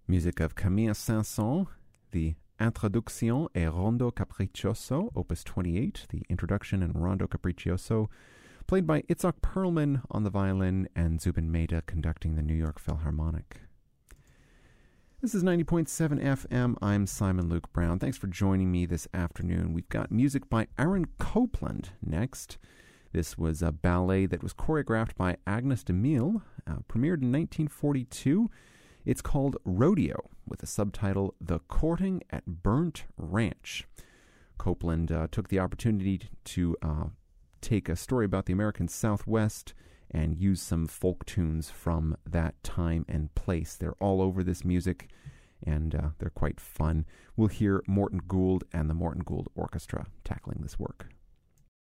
Music of Camille Saint-Saëns, the Introduction et Rondo Capriccioso, Opus 28, the Introduction and Rondo Capriccioso, played by Itzhak Perlman on the violin and Zubin Mehta conducting the New York Philharmonic. This is 90.7 FM. I'm Simon Luke Brown. Thanks for joining me this afternoon. We've got music by Aaron Copland next. This was a ballet that was choreographed by Agnes de Mille, premiered in 1942. It's called Rodeo, with the subtitle The Courting at Burnt Ranch. Copland took the opportunity to take a story about the American Southwest and use some folk tunes from that time and place. They're all over this music, and they're quite fun. We'll hear Morton Gould and the Morton Gould Orchestra tackling this work.